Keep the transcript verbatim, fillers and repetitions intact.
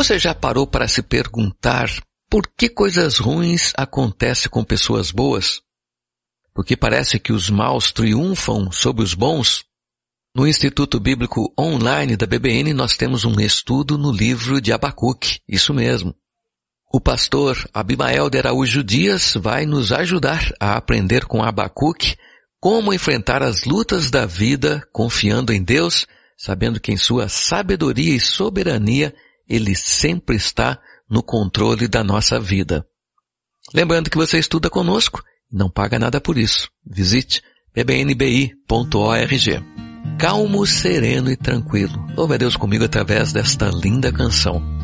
Você já parou para se perguntar por que coisas ruins acontecem com pessoas boas? Porque parece que os maus triunfam sobre os bons? No Instituto Bíblico Online da B B N nós temos um estudo no livro de Abacuque, isso mesmo. O pastor Abimael de Araújo Dias vai nos ajudar a aprender com Abacuque como enfrentar as lutas da vida confiando em Deus, sabendo que em sua sabedoria e soberania Ele sempre está no controle da nossa vida. Lembrando que você estuda conosco e não paga nada por isso. Visite b b n b i ponto org. Calmo, sereno e tranquilo. Louve a Deus comigo através desta linda canção.